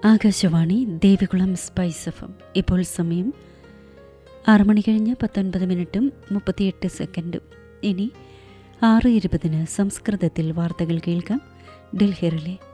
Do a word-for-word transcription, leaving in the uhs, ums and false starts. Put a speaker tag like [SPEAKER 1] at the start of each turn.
[SPEAKER 1] Akashvani Devikulam spice F M. ഇപ്പോൾ സമയം ആറ് മണി കഴിഞ്ഞ് പത്തൊൻപത് മിനിറ്റും മുപ്പത്തിയെട്ട് സെക്കൻഡും. ഇനി ആറ് ഇരുപതിന് സംസ്കൃതത്തിൽ വാർത്തകൾ കേൾക്കാം. ഡൽഹിയിലെ